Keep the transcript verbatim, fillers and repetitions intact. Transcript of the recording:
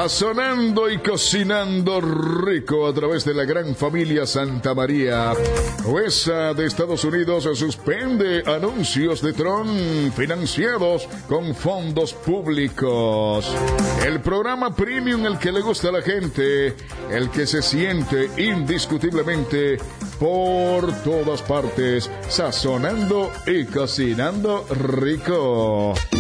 Sazonando y cocinando rico a través de la gran familia Santa María. U E S A de Estados Unidos suspende anuncios de Tron financiados con fondos públicos. El programa premium, el que le gusta a la gente, el que se siente indiscutiblemente por todas partes, sazonando y cocinando rico.